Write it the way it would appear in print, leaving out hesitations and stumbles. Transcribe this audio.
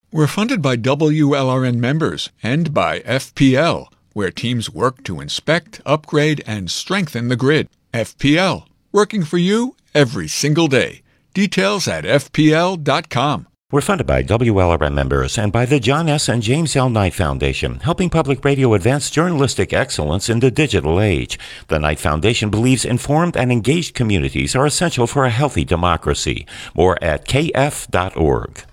We're funded by WLRN members and by FPL, where teams work to inspect, upgrade, and strengthen the grid. FPL, working for you every single day. Details at FPL.com. We're funded by WLRN members and by the John S. and James L. Knight Foundation, helping public radio advance journalistic excellence in the digital age. The Knight Foundation believes informed and engaged communities are essential for a healthy democracy. More at kf.org.